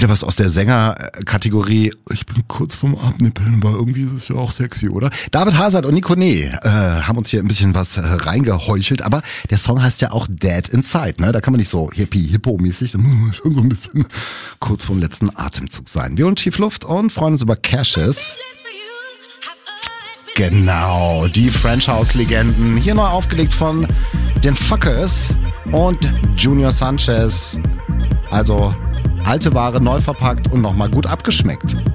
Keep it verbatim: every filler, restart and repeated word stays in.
wieder was aus der Sängerkategorie. Ich bin kurz vorm Abnippeln, aber irgendwie ist es ja auch sexy, oder? David Hazard und Nico Nee äh, haben uns hier ein bisschen was äh, reingeheuchelt, aber der Song heißt ja auch Dead Inside, ne? Da kann man nicht so hippie-hippo-mäßig, da muss man schon so ein bisschen kurz vorm letzten Atemzug sein. Wir holen Tief Luft und freuen uns über Cashes. Genau, die French House-Legenden. Hier neu aufgelegt von den Fuckers und Junior Sanchez. Also alte Ware neu verpackt und nochmal gut abgeschmeckt.